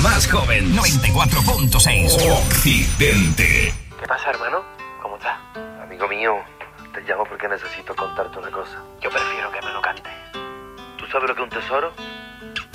más joven. 94.6 Occidente. ¿Qué pasa, hermano? ¿Cómo estás? Amigo mío, te llamo porque necesito contarte una cosa. Yo prefiero que me lo cantes. ¿Tú sabes lo que es un tesoro?